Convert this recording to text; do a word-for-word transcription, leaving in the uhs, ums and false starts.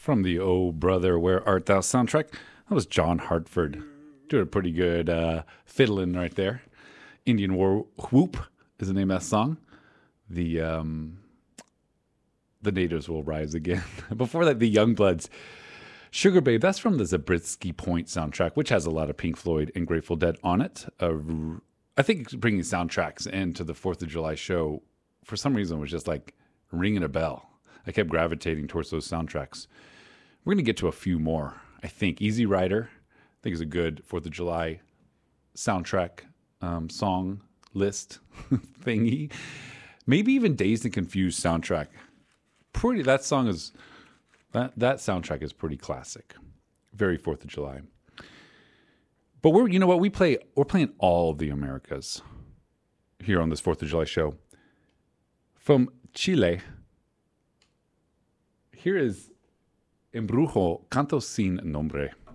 From the Oh Brother, Where Art Thou soundtrack. That was John Hartford. Doing a pretty good uh, fiddling right there. Indian War Whoop is the name of that song. The um, the natives will rise again. Before that, the Youngbloods. Sugar Babe, that's from the Zabriskie Point soundtrack, which has a lot of Pink Floyd and Grateful Dead on it. Uh, I think bringing soundtracks into the fourth of July show, for some reason, was just like ringing a bell. I kept gravitating towards those soundtracks. We're going to get to a few more, I think. Easy Rider, I think, is a good fourth of July soundtrack um, song list thingy. Maybe even Dazed and Confused soundtrack. Pretty. That song is... That that soundtrack is pretty classic. Very fourth of July. But we're, you know what, we play, we're playing all of the Americas here on this fourth of July show. From Chile, here is Embrujo, Canto Sin Nombre.